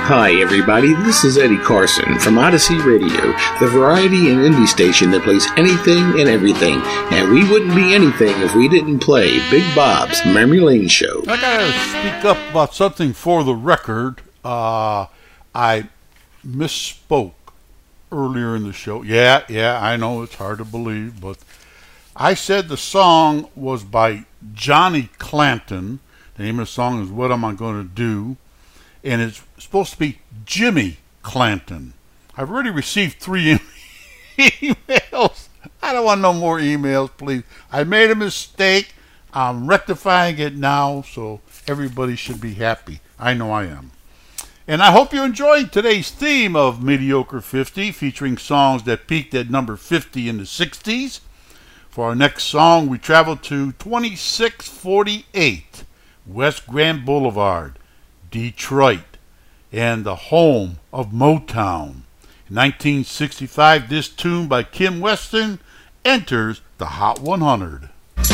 Hi, everybody. This is Eddie Carson from Odyssey Radio, the variety and indie station that plays anything and everything. And we wouldn't be anything if we didn't play Big Bob's Memory Lane Show. I gotta speak up about something for the record. I misspoke earlier in the show. Yeah, I know it's hard to believe, but I said the song was by Johnny Clampton. The name of the song is What Am I Gonna Do? And it's supposed to be Jimmy Clampton. I've already received 3 emails. I don't want no more emails, please. I made a mistake. I'm rectifying it now, so everybody should be happy. I know I am. And I hope you enjoyed today's theme of Mediocre 50, featuring songs that peaked at number 50 in the 60s. For our next song, we travel to 2648 West Grand Boulevard, Detroit, and the home of Motown. In 1965, this tune by Kim Weston enters the Hot 100.